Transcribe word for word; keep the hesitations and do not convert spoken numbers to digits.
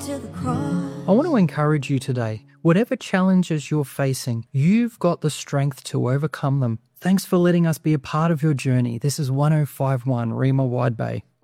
to the cross. I want to encourage you today. Whatever challenges you're facing, you've got the strength to overcome them. Thanks for letting us be a part of your journey. This is one oh five point one Rima Wide Bay.